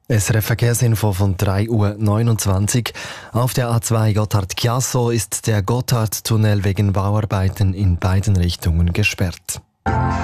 SRF Verkehrsinfo von 3:29 Uhr. Auf der A2 Gotthard-Chiasso ist der Gotthardtunnel wegen Bauarbeiten in beiden Richtungen gesperrt.